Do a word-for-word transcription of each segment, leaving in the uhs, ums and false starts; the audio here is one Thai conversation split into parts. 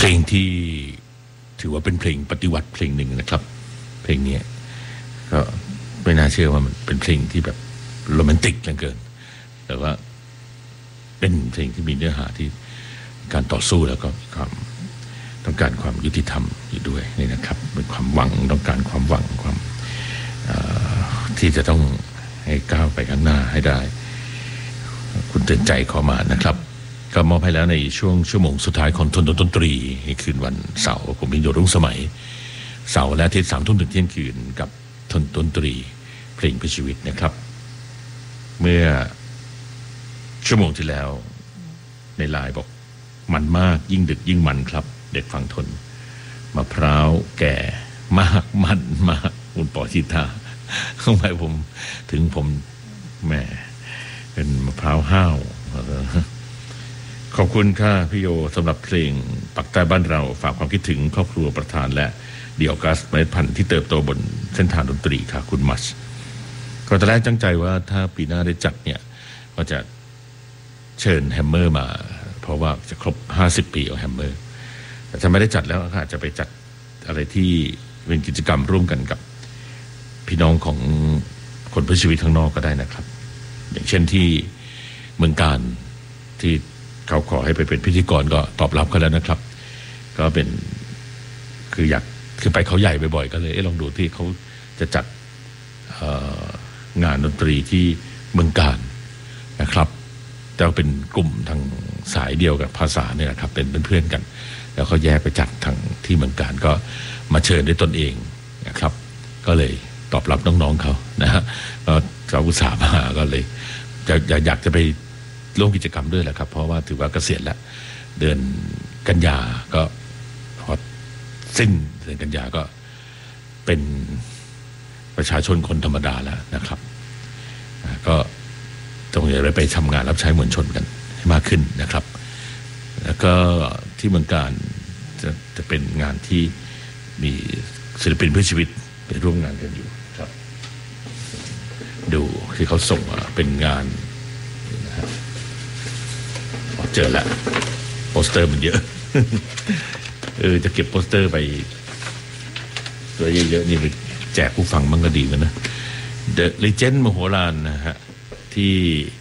งที่ถือว่าเป็นเพลงปฏิวัติเพลงหนึ่งนะครับเพลงนี้ก็ไม่น่าเชื่อว่ามันเป็นเพลงที่แบบโรแมนติกเหลือเกินแต่ว่าเป็นเพลงที่มีเนื้อหาที่การต่อสู้แล้วก็ความต้องการความยุติธรรมอยู่ด้วยนี่นะครับเป็นความหวังต้องการความหวังความที่จะต้องให้ก้าวไปข้างหน้าให้ได้คุณเตือนใจขอมานะครับก็มอบให้แล้วในช่วงชั่วโมงสุดท้ายของทนดนตรีในคืนวันเสาร์ผมเป็นโยรุ่งสมัยเสาร์และอาทิตย์สามทุ่มถึงเที่ยงคืนกับทนดนตรีเพลงเพื่อชีวิตนะครับเมื่อชั่วโมงที่แล้วในไลน์บอกมันมากยิ่งดึกยิ่งมันครับเด็กฟังทนมะพร้าวแก่มากมันมากคุณปอชิตาทำไมผมถึงผมแหมเป็นมะพร้าวห้าวขอบคุณค่ะพี่โยสำหรับเพลงปักใต้บ้านเราฝากความคิดถึงครอบครัวประธานและเดี่ยวกัสเมล็ดพันธุ์ที่เติบโตบนเส้นทางดนตรีค่ะคุณมัชก็ตอนแรกตั้งใจว่าถ้าปีหน้าได้จัดเนี่ยก็จะเชิญแฮมเมอร์มาเพราะว่าจะครบห้าสิบปีของแฮมเมอร์แต่ถ้าไม่ได้จัดแล้วก็อาจจะไปจัดอะไรที่เป็นกิจกรรมร่วมกันกับพี่น้องของคนเพื่อชีวิตข้างนอกก็ได้นะครับอย่างเช่นที่เมืองการที่เขาขอให้ไปเป็นพิธีกรก็ตอบรับกันแล้วนะครับก็เป็นคืออยากคือไปเขาใหญ่บ่อยๆก็เลยลองดูที่เขาจะจัดงานดนตรีที่เมืองการนะครับแต่เป็นกลุ่มทางสายเดียวกับภาษาเนี่ยนะครับเป็นเพื่อนๆกันแล้วเขาแยกไปจัดทางที่เมืองการก็มาเชิญด้วยตนเองนะครับก็เลยตอบรับน้องๆเขานะฮะก็เขาอุตส่าห์มาก็เลยจะอยากจะไปร่วมกิจกรรมด้วยแหละครับเพราะว่าถือว่าเกษียณแล้วเดือนกันยาก็พอสิ้นเดือนกันยาก็เป็นประชาชนคนธรรมดาแล้วนะครับก็ต้องอย่าไปทำงานรับใช้มวลชนกันให้มากขึ้นนะครับแล้วก็ที่เมืองการจะจะเป็นงานที่มีศิลปินเพื่อชีวิตไปร่วมงานกันอยู่ครับดูที่เขาส่งมาเป็นงานนะครับเจอแล้วโปสเตอร์มันเยอะเออจะเก็บโปสเตอร์ไปตัวเยอะๆนี่ไปแจกผู้ฟังมันก็ดีกันนะ The Legend มโหฬารนะฮะที่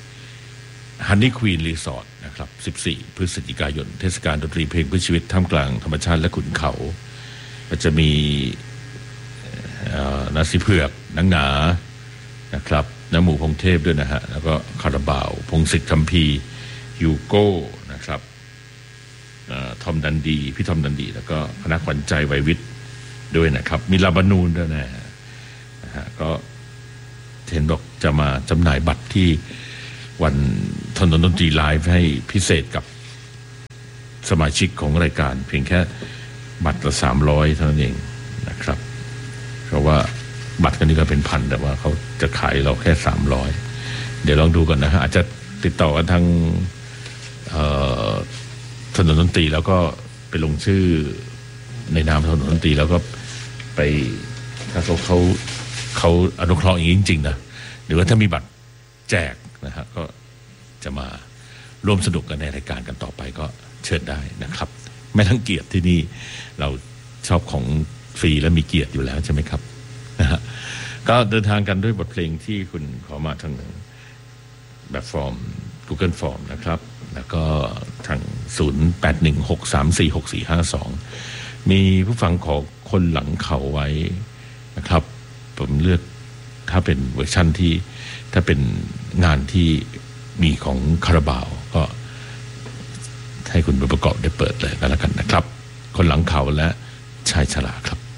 Honey Queen Resort นะครับสิบสี่พฤศจิกายนเทศกาลดนตรีเพลงเพื่อชีวิตท่ามกลางธรรมชาติและขุนเขาก็จะมีนาซีเผือกนังหนานะครับน้ำหมูพงเทพด้วยนะฮะแล้วก็คาราบาวพงศิษฐ์คัมภีร์ยูโก้นะครับทอมดันดีพี่ทอมดันดีแล้วก็คณะขวัญใจไววิทย์ด้วยนะครับมีลาบานูนด้วยนะฮะก็เห็นบอกจะมาจำหน่ายบัตรที่วันทนดนตรีไลฟ์ให้พิเศษกับสมาชิกของรายการเพียงแค่บัตรละสามร้อยเท่านั้นเองนะครับเพราะว่าบัตรกันนี้ก็เป็นพันแต่ว่าเขาจะขายเราแค่สามร้อยเดี๋ยวลองดูก่อนนะฮะอาจจะติดต่อกันทางถนนดนตรีแล้วก็ไปลงชื่อในนามถนนดนตรีแล้วก็ไปถ้าเขาเขาเขาอนุเคราะห์อย่างนี้จริงๆนะหรือว่าถ้ามีบัตรแจกนะฮะก็จะมาร่วมสนุกกันในรายการกันต่อไปก็เชิญได้นะครับไม่ทั้งเกียรติที่นี่เราชอบของฟรีและมีเกียรติอยู่แล้วใช่ไหมครับนะฮะก็เดินทางกันด้วยบทเพลงที่คุณขอมาทางแบบฟอร์ม Google Form นะครับแล้วก็ทางศูนย์ แปด หนึ่ง หก สาม สี่ หก สี่ ห้า สองมีผู้ฟังขอคนหลังเขาไว้นะครับผมเลือกถ้าเป็นเวอร์ชั่นที่ถ้าเป็นงานที่มีของคาราบาวก็ให้คุณประกอบได้เปิดเลยก็แล้วกันนะครับคนหลังเขาและชายชราครับ